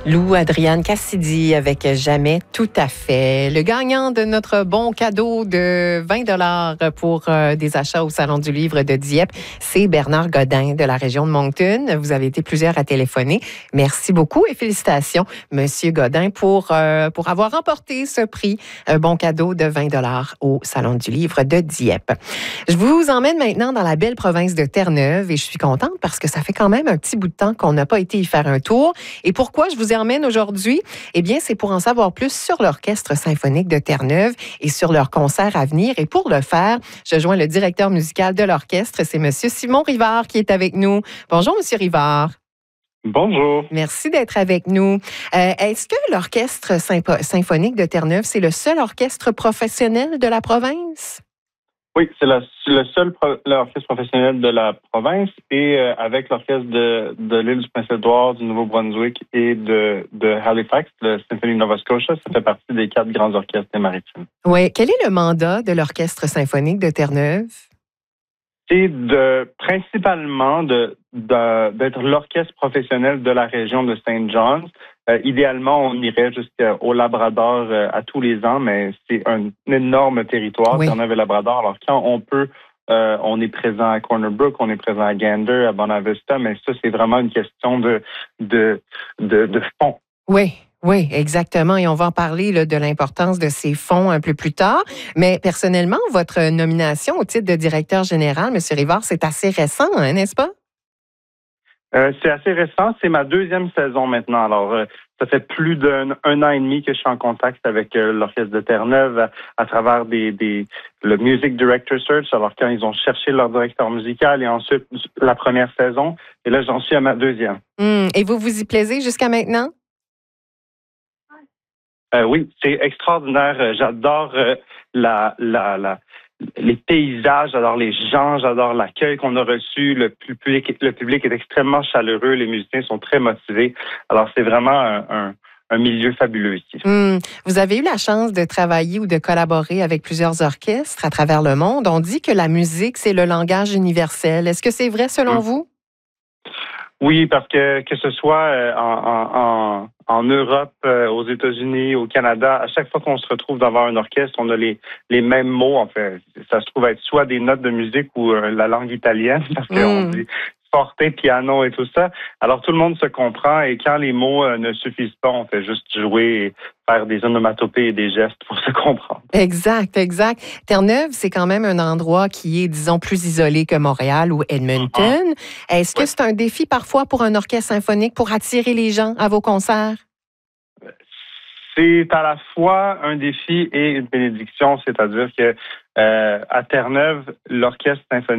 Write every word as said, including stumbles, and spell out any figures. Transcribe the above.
Lou Adrienne Cassidy avec Jamais tout à fait. Le gagnant de notre bon cadeau de vingt dollars pour euh, des achats au Salon du Livre de Dieppe, c'est Bernard Godin de la région de Moncton. Vous avez été plusieurs à téléphoner. Merci beaucoup et félicitations, Monsieur Godin, pour, euh, pour avoir remporté ce prix, un bon cadeau de vingt dollars au Salon du Livre de Dieppe. Je vous emmène maintenant dans la belle province de Terre-Neuve et je suis contente parce que ça fait quand même un petit bout de temps qu'on n'a pas été y faire un tour. Et pourquoi je vous emmène aujourd'hui? Eh bien, c'est pour en savoir plus sur l'Orchestre symphonique de Terre-Neuve et sur leurs concerts à venir. Et pour le faire, je joins le directeur musical de l'orchestre, c'est M. Simon Rivard qui est avec nous. Bonjour, M. Rivard. Bonjour. Merci d'être avec nous. Euh, est-ce que l'Orchestre sympo- symphonique de Terre-Neuve, c'est le seul orchestre professionnel de la province? Oui, c'est la, le seul pro, l'orchestre professionnel de la province et euh, avec l'orchestre de, de l'île du Prince-Édouard, du Nouveau-Brunswick et de, de Halifax, le Symphony Nova Scotia, ça fait partie des quatre grands orchestres des maritimes. Oui. Quel est le mandat de l'Orchestre symphonique de Terre-Neuve? C'est de, principalement de, de, d'être l'orchestre professionnel de la région de Saint John's. Euh, idéalement, on irait jusqu'au Labrador euh, à tous les ans, mais c'est un, un énorme territoire, Oui. Terre-Neuve et Labrador. Alors, quand on peut, euh, on est présent à Corner Brook, on est présent à Gander, à Bonavista, mais ça, c'est vraiment une question de, de, de, de fond. Oui. Oui, exactement. Et on va en parler là, de l'importance de ces fonds un peu plus tard. Mais personnellement, votre nomination au titre de directeur général, M. Rivard, c'est assez récent, hein, n'est-ce pas? Euh, c'est assez récent. C'est ma deuxième saison maintenant. Alors, euh, ça fait plus d'un un an et demi que je suis en contact avec euh, l'Orchestre de Terre-Neuve à, à travers des, des le Music Director Search. Alors, quand ils ont cherché leur directeur musical et ensuite la première saison. Et là, j'en suis à ma deuxième. Hum. Et vous vous y plaisez jusqu'à maintenant? Euh, oui, c'est extraordinaire. J'adore euh, la, la, la, les paysages, j'adore les gens, j'adore l'accueil qu'on a reçu. Le public, le public est extrêmement chaleureux. Les musiciens sont très motivés. Alors, c'est vraiment un, un, un milieu fabuleux ici. Hum. Vous avez eu la chance de travailler ou de collaborer avec plusieurs orchestres à travers le monde. On dit que la musique, c'est le langage universel. Est-ce que c'est vrai selon Hum. vous? Oui, parce que que ce soit euh, en, en, en Europe, euh, aux États-Unis, au Canada, à chaque fois qu'on se retrouve devant un orchestre, on a les, les mêmes mots. En fait, ça se trouve être soit des notes de musique ou euh, la langue italienne, parce qu'on Mm. dit forte, piano et tout ça. Alors, tout le monde se comprend et quand les mots euh, ne suffisent pas, on fait juste jouer et faire des onomatopées et des gestes pour se comprendre. Exact, exact. Terre-Neuve, c'est quand même un endroit qui est, disons, plus isolé que Montréal ou Edmonton. Est-ce que Oui. c'est un défi parfois pour un orchestre symphonique pour attirer les gens à vos concerts? C'est à la fois un défi et une bénédiction, c'est-à-dire que euh, à Terre-Neuve, l'orchestre symphonique